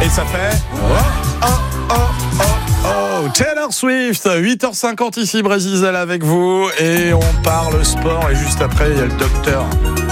Et ça fait... Taylor Swift, 8h50 ici, Brésil avec vous. Et on parle sport. Et juste après, il y a le docteur.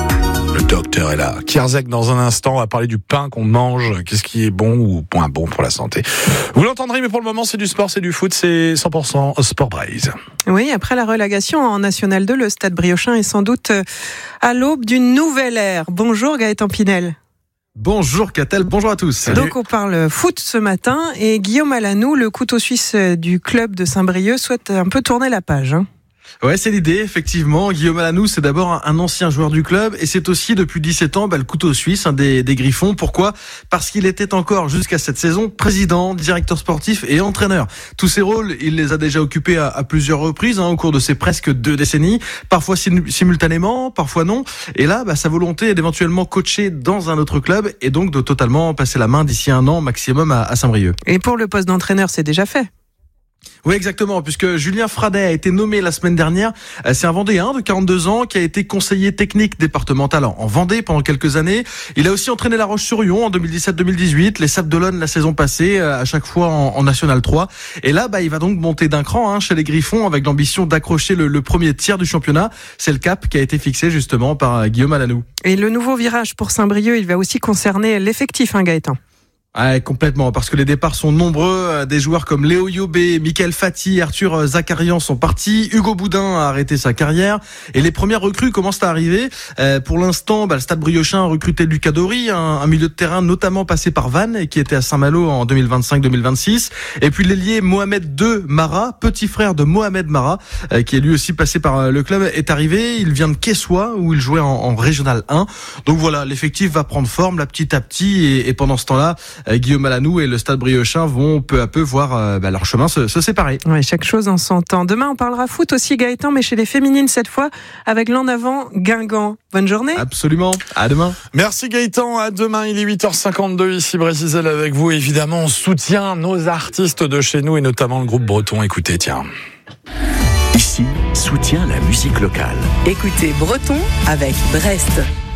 Le docteur est là. Kierzek, dans un instant, on va parler du pain qu'on mange. Qu'est-ce qui est bon ou moins bon pour la santé. Vous l'entendrez, mais pour le moment, c'est du sport, c'est du foot, c'est 100% Sport Braise. Oui, après la relégation en National 2, le Stade Briochin est sans doute à l'aube d'une nouvelle ère. Bonjour Gaëtan Pinel. Bonjour Catel, bonjour à tous. Salut. Donc on parle foot ce matin et Guillaume Alanou, le couteau suisse du club de Saint-Brieuc, souhaite un peu tourner la page. Ouais, c'est l'idée, effectivement. Guillaume Alanou, c'est d'abord un ancien joueur du club et c'est aussi depuis 17 ans le couteau suisse des Griffons. Pourquoi ? Parce qu'il était encore jusqu'à cette saison président, directeur sportif et entraîneur. Tous ces rôles, il les a déjà occupés à plusieurs reprises au cours de ces presque 2 décennies, parfois simultanément, parfois non. Et là, sa volonté est d'éventuellement coacher dans un autre club et donc de totalement passer la main d'ici 1 an maximum à Saint-Brieuc. Et pour le poste d'entraîneur, c'est déjà fait. Oui, exactement, puisque Julien Fradet a été nommé la semaine dernière. C'est un Vendéen de 42 ans qui a été conseiller technique départemental en Vendée pendant quelques années. Il a aussi entraîné La Roche-sur-Yon en 2017-2018, les Sables d'Olonne la saison passée, à chaque fois en National 3. Et là, il va donc monter d'un cran chez les Griffons avec l'ambition d'accrocher le premier tiers du championnat. C'est le cap qui a été fixé justement par Guillaume Alanou. Et le nouveau virage pour Saint-Brieuc, il va aussi concerner l'effectif, Gaëtan. Ouais, complètement, parce que les départs sont nombreux. Des joueurs comme Léo Yobé, Michael Fati, Arthur Zakarian sont partis. Hugo Boudin a arrêté sa carrière. Et les premières recrues commencent à arriver. Pour l'instant, le Stade Briochin a recruté Lucas Dory, un milieu de terrain notamment passé par Vannes et qui était à Saint-Malo en 2025-2026. Et puis l'ailier Mohamed II Mara, petit frère de Mohamed Mara, qui est lui aussi passé par le club, est arrivé. Il vient de Quessoy où il jouait en Régional 1. Donc voilà, l'effectif va prendre forme là petit à petit et pendant ce temps-là, Guillaume Alanou et le Stade Briochin vont peu à peu voir leur chemin se séparer. Ouais, chaque chose en son temps. Demain, on parlera foot aussi, Gaëtan, mais chez les féminines cette fois, avec l'en avant Guingamp. Bonne journée. Absolument. À demain. Merci Gaëtan. À demain. Il est 8h52 ici, Brésil avec vous. Évidemment, on soutient nos artistes de chez nous et notamment le groupe breton. Écoutez, tiens. Ici, soutient la musique locale. Écoutez Breton avec Brest.